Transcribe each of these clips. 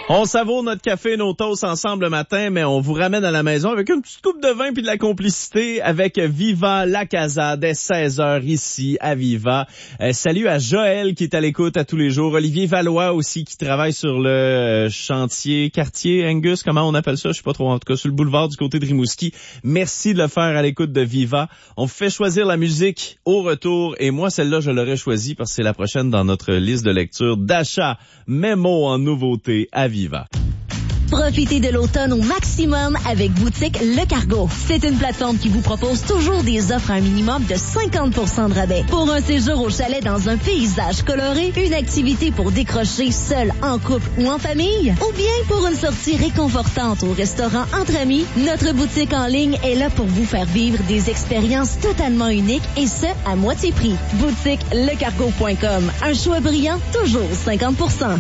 On savoure notre café et nos toasts ensemble le matin, mais on vous ramène à la maison avec une petite coupe de vin puis de la complicité avec Viva La Casa dès 16h ici à Viva. Salut à Joël qui est à l'écoute à tous les jours. Olivier Valois aussi qui travaille sur le quartier Angus, comment on appelle ça? Je sais pas trop, en tout cas sur le boulevard du côté de Rimouski. Merci de le faire à l'écoute de Viva. On vous fait choisir la musique au retour et moi celle-là je l'aurais choisie parce que c'est la prochaine dans notre liste de lecture d'achat mémo en nouveauté à Viva. Profitez de l'automne au maximum avec Boutique Le Cargo. C'est une plateforme qui vous propose toujours des offres à un minimum de 50% de rabais. Pour un séjour au chalet dans un paysage coloré, une activité pour décrocher seul, en couple ou en famille, ou bien pour une sortie réconfortante au restaurant entre amis, notre boutique en ligne est là pour vous faire vivre des expériences totalement uniques et ce, à moitié prix. BoutiqueLeCargo.com. Un choix brillant, toujours 50%.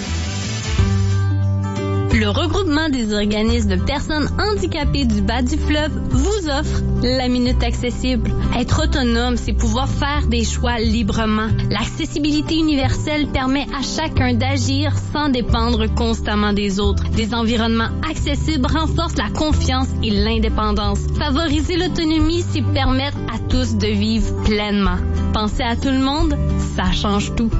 Le regroupement des organismes de personnes handicapées du bas du fleuve vous offre la Minute Accessible. Être autonome, c'est pouvoir faire des choix librement. L'accessibilité universelle permet à chacun d'agir sans dépendre constamment des autres. Des environnements accessibles renforcent la confiance et l'indépendance. Favoriser l'autonomie, c'est permettre à tous de vivre pleinement. Penser à tout le monde, ça change tout.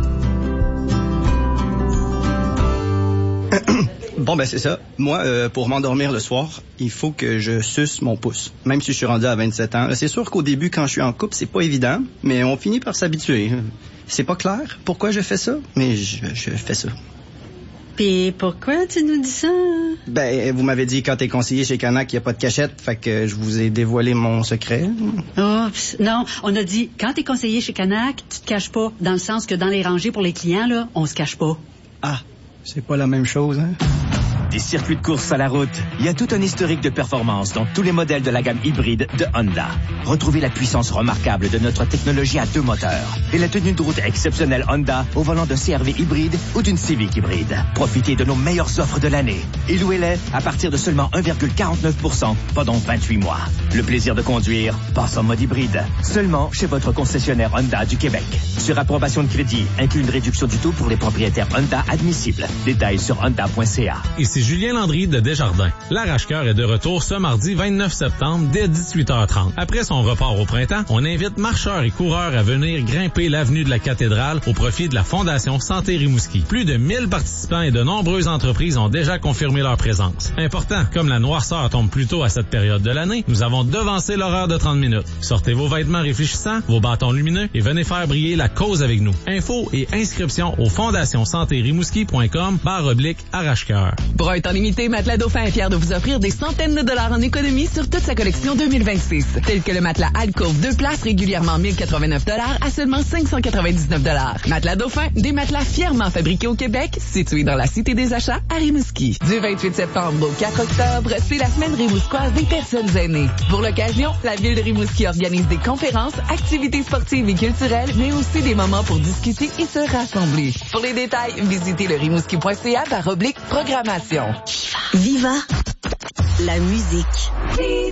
Bon, ben c'est ça. Moi, pour m'endormir le soir, il faut que je suce mon pouce. Même si je suis rendu à 27 ans. C'est sûr qu'au début, quand je suis en couple, c'est pas évident, mais on finit par s'habituer. C'est pas clair pourquoi je fais ça, mais je fais ça. Puis pourquoi tu nous dis ça? Ben, vous m'avez dit quand t'es conseiller chez Canac, il n'y a pas de cachette, fait que je vous ai dévoilé mon secret. Oh, non, on a dit, quand t'es conseiller chez Canac, tu te caches pas, dans le sens que dans les rangées pour les clients, là, on se cache pas. Ah, c'est pas la même chose, hein? Des circuits de course à la route, il y a tout un historique de performance dans tous les modèles de la gamme hybride de Honda. Retrouvez la puissance remarquable de notre technologie à 2 moteurs et la tenue de route exceptionnelle Honda au volant d'un CR-V hybride ou d'une Civic hybride. Profitez de nos meilleures offres de l'année et louez-les à partir de seulement 1,49% pendant 28 mois. Le plaisir de conduire passe en mode hybride, seulement chez votre concessionnaire Honda du Québec. Sur approbation de crédit, inclut une réduction du taux pour les propriétaires Honda admissibles. Détails sur honda.ca. Ici Julien Landry de Desjardins. L'Arrache-Cœur est de retour ce mardi 29 septembre dès 18h30. Après son report au printemps, on invite marcheurs et coureurs à venir grimper l'avenue de la Cathédrale au profit de la Fondation Santé Rimouski. Plus de 1000 participants et de nombreuses entreprises ont déjà confirmé leur présence. Important, comme la noirceur tombe plus tôt à cette période de l'année, nous avons devancé l'horaire de 30 minutes. Sortez vos vêtements réfléchissants, vos bâtons lumineux et venez faire briller la cause avec nous. Infos et inscriptions au fondationsantérimouski.com/Arrache-Cœur. Pour un temps limité, Matelas Dauphin est fier de vous offrir des centaines de dollars en économie sur toute sa collection 2026. Tel que le matelas Alcove 2 places régulièrement 1089 $ à seulement 599 $. Matelas Dauphin, des matelas fièrement fabriqués au Québec, situés dans la Cité des Achats à Rimouski. Du 28 septembre au 4 octobre, c'est la semaine rimouskoise des personnes aînées. Pour l'occasion, la ville de Rimouski organise des conférences, activités sportives et culturelles, mais aussi des moments pour discuter et se rassembler. Pour les détails, visitez le rimouski.ca/programmation. Viva la musique.